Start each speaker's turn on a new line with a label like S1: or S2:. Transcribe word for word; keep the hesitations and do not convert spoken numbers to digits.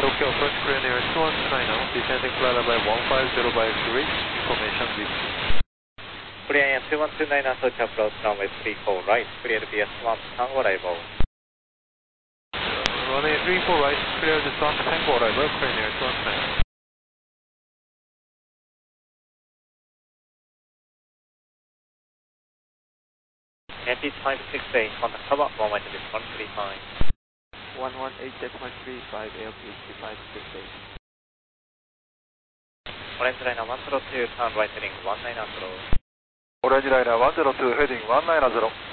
S1: Tokyo approach clear near two one two nine now, descending flight level one five zero five three, information with
S2: Korean Air two one two nine approach approach runway three four right, clear to B S one Tango arrival.
S1: Runway three four right, clear to Swamp Tango arrival, clear near two one two nine.
S2: N T five six eight, contact cover, moment is one three five.
S3: one one eight jet one three five, L P H five six eight.
S2: Orange Liner one zero two, turn right heading one nine zero.
S1: Orange Liner one zero two, heading one nine zero.